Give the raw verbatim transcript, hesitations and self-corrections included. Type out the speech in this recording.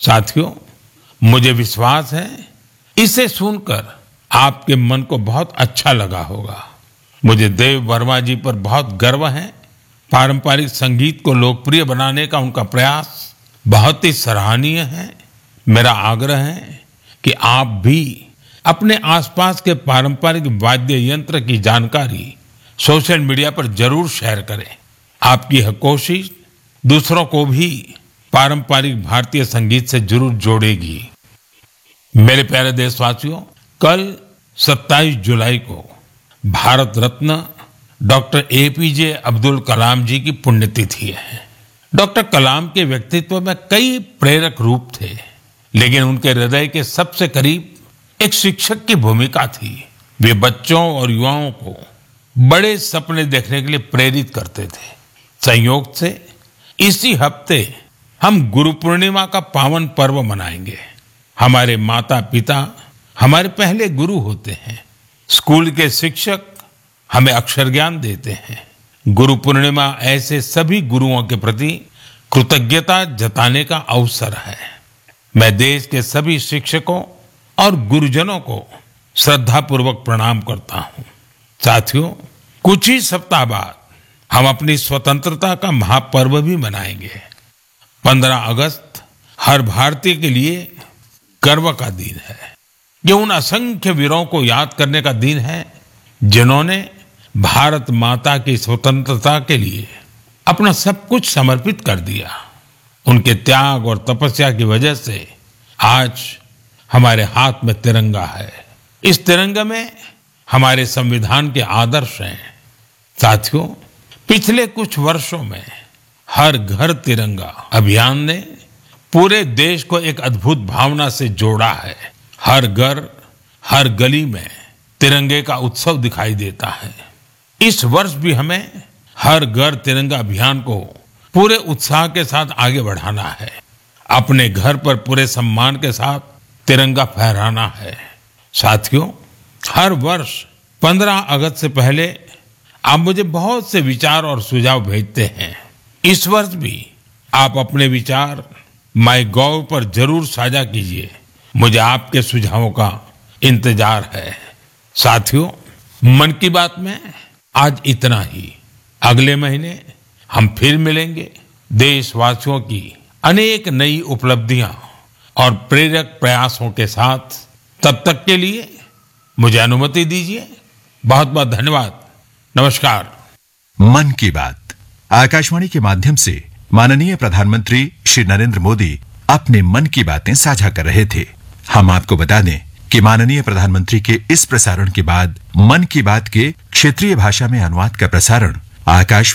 साथियों, मुझे विश्वास है इसे सुनकर आपके मन को बहुत अच्छा लगा होगा। मुझे देव वर्मा जी पर बहुत गर्व है। पारंपरिक संगीत को लोकप्रिय बनाने का उनका प्रयास बहुत ही सराहनीय है। मेरा आग्रह है कि आप भी अपने आसपास के पारंपरिक वाद्य यंत्र की जानकारी सोशल मीडिया पर जरूर शेयर करें। आपकी यह कोशिश दूसरों को भी पारंपरिक भारतीय संगीत से जरूर जोड़ेगी। मेरे प्यारे देशवासियों, कल सत्ताईस जुलाई को भारत रत्न डॉक्टर एपीजे अब्दुल कलाम जी की पुण्यतिथि है। डॉक्टर कलाम के व्यक्तित्व में कई प्रेरक रूप थे, लेकिन उनके हृदय के सबसे करीब एक शिक्षक की भूमिका थी। वे बच्चों और युवाओं को बड़े सपने देखने के लिए प्रेरित करते थे। संयोग से इसी हफ्ते हम गुरु पूर्णिमा का पावन पर्व मनाएंगे। हमारे माता पिता हमारे पहले गुरु होते हैं। स्कूल के शिक्षक हमें अक्षर ज्ञान देते हैं। गुरु पूर्णिमा ऐसे सभी गुरुओं के प्रति कृतज्ञता जताने का अवसर है। मैं देश के सभी शिक्षकों और गुरुजनों को श्रद्धापूर्वक प्रणाम करता हूं। साथियों, कुछ ही सप्ताह बाद हम अपनी स्वतंत्रता का महापर्व भी मनाएंगे। पंद्रह अगस्त हर भारतीय के लिए गर्व का दिन है। ये उन असंख्य वीरों को याद करने का दिन है जिन्होंने भारत माता की स्वतंत्रता के लिए अपना सब कुछ समर्पित कर दिया। उनके त्याग और तपस्या की वजह से आज हमारे हाथ में तिरंगा है। इस तिरंगे में हमारे संविधान के आदर्श हैं। साथियों, पिछले कुछ वर्षों में हर घर तिरंगा अभियान ने पूरे देश को एक अद्भुत भावना से जोड़ा है। हर घर, हर गली में तिरंगे का उत्सव दिखाई देता है। इस वर्ष भी हमें हर घर तिरंगा अभियान को पूरे उत्साह के साथ आगे बढ़ाना है। अपने घर पर पूरे सम्मान के साथ तिरंगा फहराना है। साथियों, हर वर्ष पंद्रह अगस्त से पहले आप मुझे बहुत से विचार और सुझाव भेजते हैं। इस वर्ष भी आप अपने विचार माई गॉव पर जरूर साझा कीजिए। मुझे आपके सुझावों का इंतजार है। साथियों, मन की बात में आज इतना ही। अगले महीने हम फिर मिलेंगे देशवासियों की अनेक नई उपलब्धियां और प्रेरक प्रयासों के साथ। तब तक के लिए मुझे अनुमति दीजिए। बहुत बहुत धन्यवाद। नमस्कार। मन की बात आकाशवाणी के माध्यम से माननीय प्रधानमंत्री श्री नरेंद्र मोदी अपने मन की बातें साझा कर रहे थे। हम आपको बता दें कि माननीय प्रधानमंत्री के इस प्रसारण के बाद मन की बात के क्षेत्रीय भाषा में अनुवाद का प्रसारण आकाश